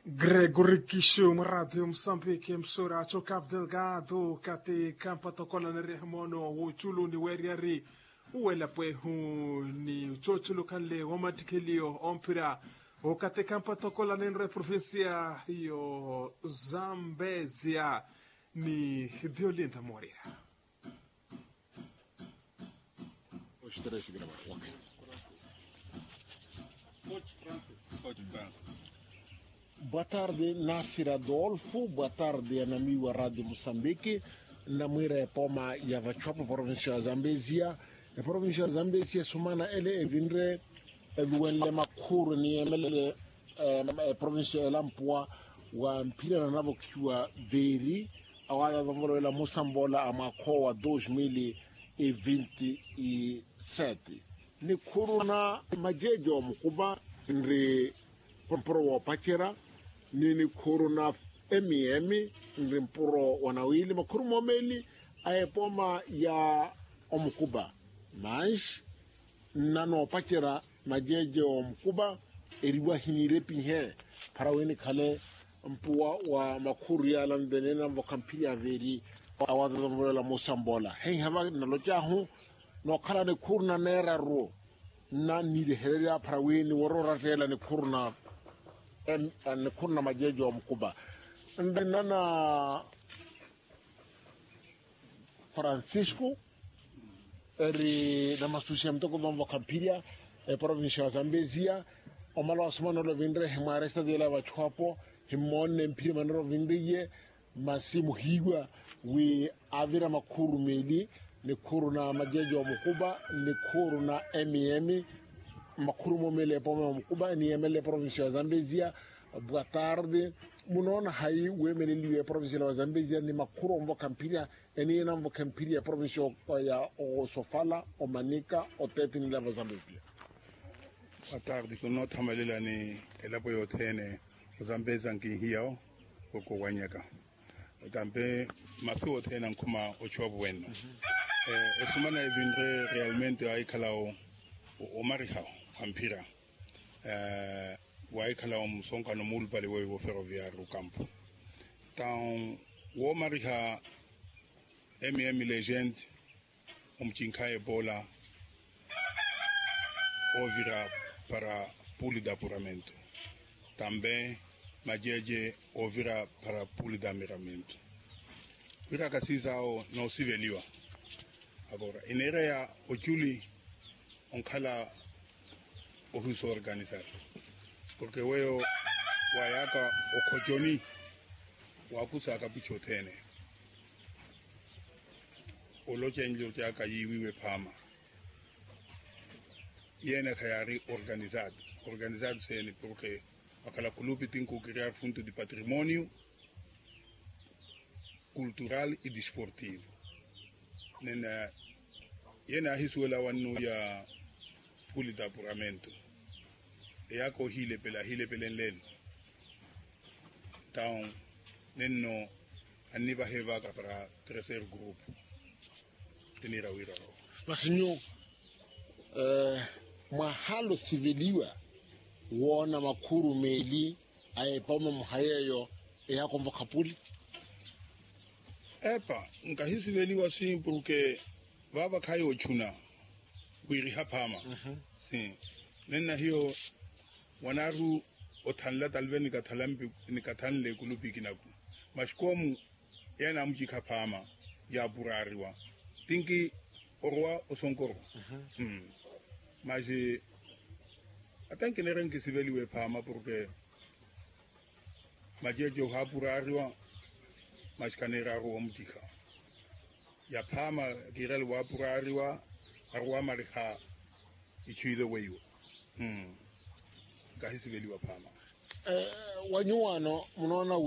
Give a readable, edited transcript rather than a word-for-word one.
Gregory Kisho, Radio Msambiki, Msura, Chokaf Delgado, Kate, Kampa Tokola na Rehmono, Uchulu ni Weriari, Uwela Pwehu, ni Uchochulu Kanle, Wamatikilio, Ompira, Okate Kampa Tokola Nenre Provincia, Yo Zambezia, ni Diolinda Moria. Boa tarde, Nasir Adolfo. Boa tarde, amigo Rádio Moçambique. Na mira poma ya vachopa província Zambezia. A província Zambezia sumana ele evindre eduenle makuru ni emele província Lampua wa mpira na navo kiwa veri awaya vamolo la Moçambola amakoa 2027. Ni kuruna majejo mkuba nri mporo wa pachera nini corona emi mpuro wanawili makuru momeli ayepoma ya omkuba mas nano pachera majeje omkuba eriwa hinire pinhe paraweni kale mpuwa wa makuru ya landenena mvokampilia veri awadha la Moçambola hei hava nalojahu no kala ne kurna nera ro na nide hereya paraweni warora tela ne kurna en kunna majejo mkuba ndanana Francisco eri na masusi mtoko dombo kampiria provincia Zambezia omalo asmano lo vindre himaresta de la vachuapo himone mpira manoro vindriye masimu higwa wi avira makuru meli ni kuru na majejo mkuba ni kuru na emi makuru momele poma mkuba ni emele provincia Zambezia. Boa tarde, munona hai wemele liwe provincia Zambezia ni makuru mvo kampiria eni na mvo kampiria provincia ya o Sofala o Manica o Tete ni lava Zambezia. Boa tarde, kuno tamalela ni elapo yotene Zambezia ngihiao koko wanyaka tambe masu otena nkuma ochobu weno esumana evindre realmente aikalao omarihao kampira waikala umsonka no mulbali wo ferroviário campo então o mariha legend umchinkae bola ovira para puli de apuramento também majeje ovira para puli de amiramento vira kasizao no siveliwa agora inera ya ochuli onkala ofiso organizar porque weo wayaka okojoni wakusaka pichotene olochenjo chaka yiwiwe pama yene kayari organizado sene porque akala clube tem que criar fundo de patrimônio cultural e desportivo nena yena hisuela wanu ya puli de apuramento yako hile pela nlelo então nenno aniva heva para terceiro grupo tenira wiraro Masinyo mahalo civiliwa wona makuru meli ayepoma mhayeyo yako mvokapuli epa nkahisiweliwa sim porque vava kayo chuna wiri hapama sim nenna hiyo wanaru otanla talve nikatanle kulupi kinaku mashkomu yana mji kapama ya burariwa tinki orwa osonkoro maji atanke nerenki siveliwe pama porque majejo ha burariwa mashkanera ro mjika ya pama girel wa burariwa arwa mariha ichuide weyo kahisi veliwa pama wanyuano munona